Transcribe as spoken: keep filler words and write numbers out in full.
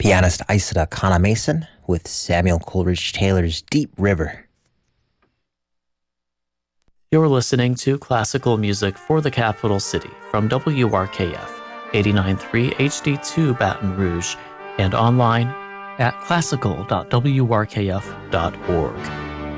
pianist Isada Kana Mason with Samuel Coleridge Taylor's Deep River. You're listening to classical music for the capital city from W R K F eighty-nine point three H D two Baton Rouge and online at classical dot w r k f dot org.